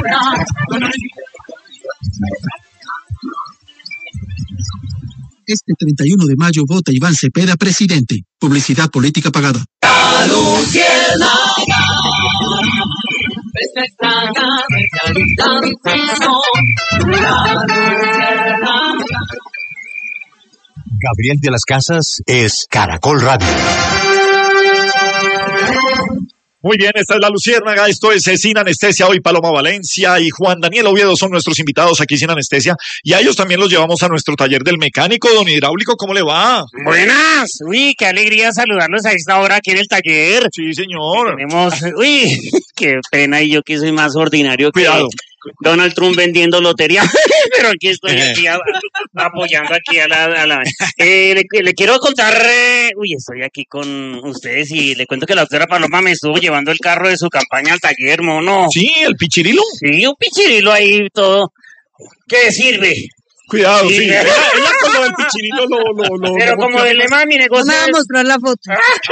Este 31 de mayo vota Iván Cepeda presidente. Publicidad política pagada. La luciérnaga, esta extraña mecánica mi seno. La luciérnaga. Gabriel de las Casas es Caracol Radio. Muy bien, esta es La Luciérnaga, esto es Sin Anestesia, hoy Paloma Valencia y Juan Daniel Oviedo son nuestros invitados aquí Sin Anestesia, y a ellos también los llevamos a nuestro taller del mecánico. Don Hidráulico, ¿cómo le va? Buenas, uy, qué alegría saludarlos a esta hora aquí en el taller. Sí, señor. Tenemos, uy, qué pena, y yo que soy más ordinario que Donald Trump vendiendo lotería, pero aquí estoy apoyando aquí a la... le quiero contar, estoy aquí con ustedes y le cuento que la doctora Paloma me estuvo llevando el carro de su campaña al taller, mono. Sí, el pichirilo. Sí, un pichirilo ahí todo. ¿Qué sirve? Cuidado, sí. Ella con lo del pichirilo lo pero como el lema de mi negocio. No me va a mostrar la foto.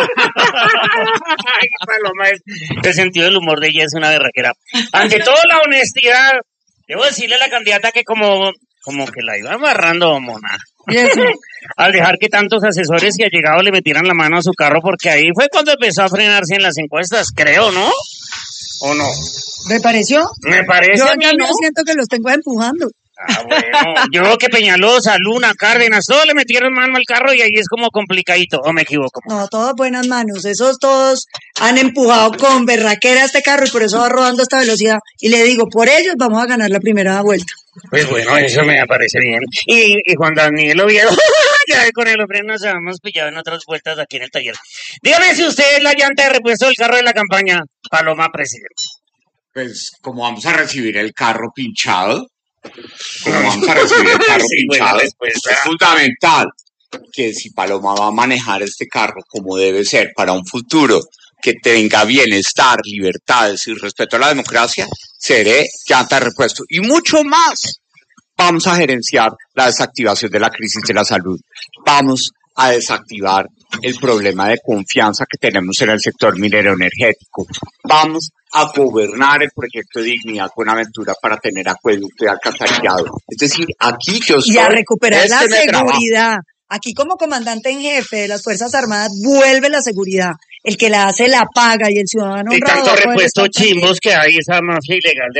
Ay, Paloma, el sentido del humor de ella es una berraquera. Ante todo, la honestidad. Debo decirle a la candidata que como que la iba amarrando, mona. Al dejar que tantos asesores que ha llegado le metieran la mano a su carro, porque ahí fue cuando empezó a frenarse en las encuestas, creo, ¿no? ¿O no? ¿Me pareció? Me parece. Yo a mí, ¿no? siento que los tengo empujando. Ah, bueno, yo creo que Peñalosa, Luna, Cárdenas, todos le metieron mano al carro y ahí es como complicadito, ¿o me equivoco? No, todas buenas manos, esos todos han empujado con berraquera este carro y por eso va rodando a esta velocidad. Y le digo, por ellos vamos a ganar la primera vuelta. Pues bueno, eso me parece bien. Y Juan Daniel Oviedo, ya con el hombre nos hemos pillado en otras vueltas aquí en el taller. Dígame si usted es la llanta de repuesto del carro de la campaña, Paloma presidente. Pues, como vamos a recibir el carro pinchado, pinchado, es fundamental que si Paloma va a manejar este carro como debe ser para un futuro que tenga bienestar, libertades y respeto a la democracia, seré llanta de repuesto. Y mucho más, vamos a gerenciar la desactivación de la crisis de la salud. Vamos a desactivar el problema de confianza que tenemos en el sector minero energético. Vamos a gobernar el proyecto de Dignidad con Aventura para tener acueducto y alcantarillado. Es decir, aquí yo estoy... Y a recuperar la seguridad. Aquí como comandante en jefe de las Fuerzas Armadas vuelve la seguridad. El que la hace la paga y el ciudadano honrado... Y tanto repuesto chimbos que hay esa mafia ilegal de